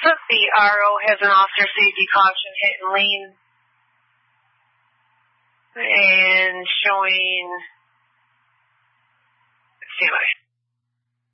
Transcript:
The RO has an officer safety caution hit and lean. And showing, let's see what I